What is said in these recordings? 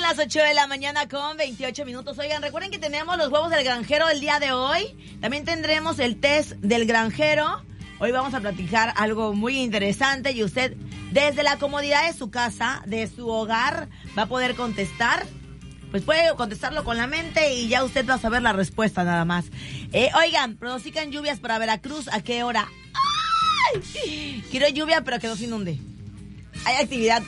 las 8 de la mañana con 28 minutos. Oigan, recuerden que tenemos los huevos del granjero el día de hoy. También tendremos el test del granjero. Hoy vamos a platicar algo muy interesante y usted, desde la comodidad de su casa, de su hogar, va a poder contestar. Pues puede contestarlo con la mente y ya usted va a saber la respuesta nada más. Oigan, pronostican lluvias para Veracruz. ¿A qué hora? ¡Ay! Quiero lluvia, pero que no se inunde. Hay actividad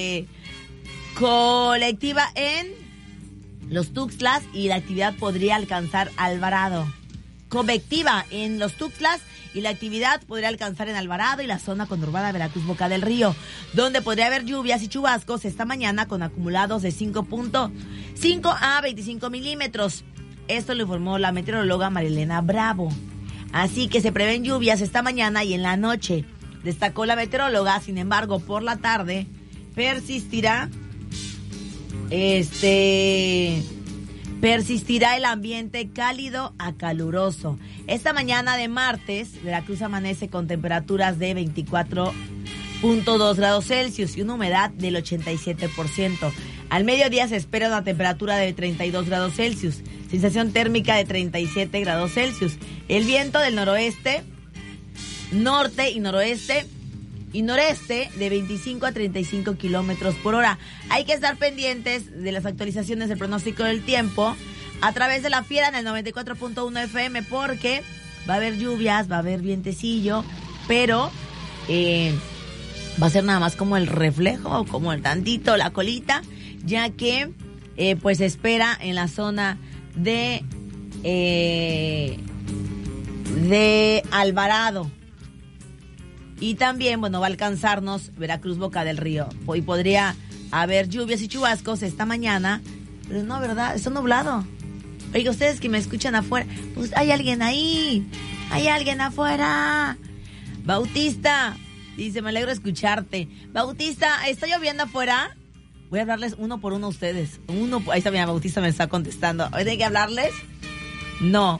colectiva en los Tuxtlas y la actividad podría alcanzar Alvarado. Convectiva en los Tuxtlas y la actividad podría alcanzar en Alvarado y la zona conurbada Veracruz Boca del Río, donde podría haber lluvias y chubascos esta mañana con acumulados de 5.5 a 25 milímetros. Esto lo informó la meteoróloga Marilena Bravo. Así que se prevén lluvias esta mañana y en la noche. Destacó la meteoróloga, sin embargo, por la tarde persistirá el ambiente cálido a caluroso. Esta mañana de martes, Veracruz amanece con temperaturas de 24.2 grados Celsius y una humedad del 87%. Al mediodía se espera una temperatura de 32 grados Celsius, sensación térmica de 37 grados Celsius. El viento del noroeste, norte y noroeste y noreste de 25 a 35 kilómetros por hora. Hay que estar pendientes de las actualizaciones del pronóstico del tiempo a través de la Fiera en el 94.1 FM porque va a haber lluvias, va a haber vientecillo, pero va a ser nada más como el reflejo, como el tantito, la colita, ya que pues se espera en la zona de Alvarado. Y también, bueno, va a alcanzarnos Veracruz Boca del Río. Y podría haber lluvias y chubascos esta mañana. Pero no, ¿verdad? Está nublado. Oiga, ustedes que me escuchan afuera, pues hay alguien ahí. Hay alguien afuera. Bautista, dice, me alegro escucharte. Bautista, ¿está lloviendo afuera? Voy a hablarles uno por uno a ustedes. Ahí está, mira, Bautista me está contestando. ¿Hoy hay que hablarles? No.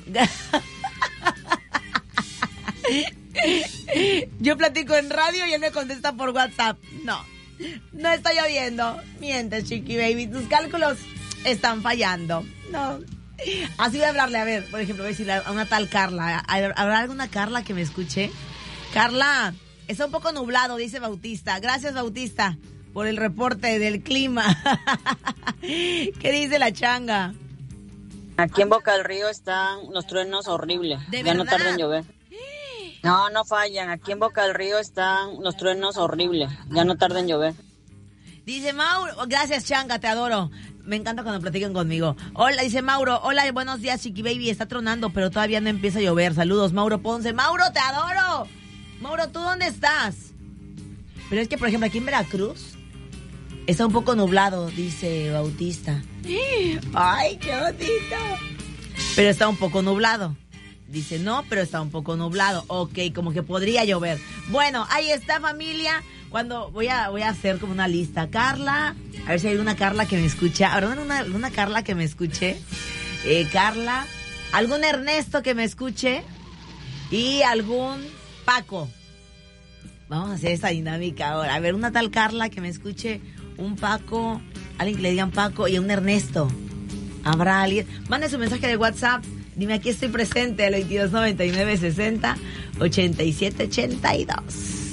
Yo platico en radio y él me contesta por WhatsApp. No está lloviendo. Mientes, Chiqui Baby, tus cálculos están fallando. No. Así voy a hablarle, a ver, por ejemplo, voy a decirle a una tal Carla. ¿Habrá alguna Carla que me escuche? Carla, está un poco nublado, dice Bautista. Gracias, Bautista, por el reporte del clima. ¿Qué dice la changa? Aquí en Boca del Río están los truenos horribles. Ya no tardan en llover. No fallan. Aquí en Boca del Río están los truenos horribles. Ya no tardan en llover. Dice Mauro, gracias Changa, te adoro. Me encanta cuando platican conmigo. Hola, dice Mauro, hola, buenos días, Chiqui Baby. Está tronando, pero todavía no empieza a llover. Saludos, Mauro Ponce. Mauro, te adoro. Mauro, ¿tú dónde estás? Pero es que, por ejemplo, aquí en Veracruz está un poco nublado, dice Bautista. Ay, qué bonito. Pero está un poco nublado. Dice, no, pero está un poco nublado. Ok, como que podría llover. Bueno, ahí está, familia. Cuando voy a hacer como una lista. Carla, a ver si hay una Carla que me escucha. ¿Habrá una Carla que me escuche? Carla, algún Ernesto que me escuche y algún Paco. Vamos a hacer esa dinámica ahora. A ver, una tal Carla que me escuche, un Paco, alguien que le digan Paco y un Ernesto. ¿Habrá alguien? Mande su mensaje de WhatsApp. Dime, aquí estoy presente al 2299608782.